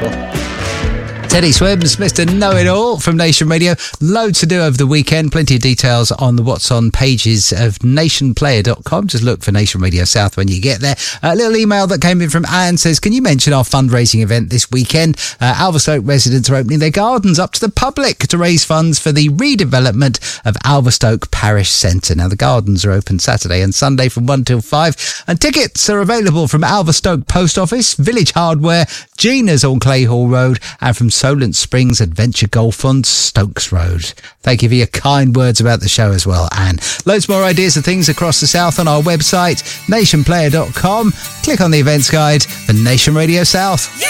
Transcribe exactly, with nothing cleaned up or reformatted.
Teddy Swims, Mister Know-It-All from Nation Radio. Loads to do over the weekend. Plenty of details on the What's On pages of nation player dot com. Just look for Nation Radio South when you get there. A little email that came in from Anne says, can you mention our fundraising event this weekend? Uh, Alverstoke residents are opening their gardens up to the public to raise funds for the redevelopment of Alverstoke Parish Centre. Now, the gardens are open Saturday and Sunday from one till five, and tickets are available from Alverstoke Post Office, Village Hardware, Gina's on Clay Hall Road, and from Solent Springs Adventure Golf on Stokes Road. Thank you for your kind words about the show as well, Anne. Loads more ideas of things across the south on our website, nation player dot com. Click on the events guide for Nation Radio South.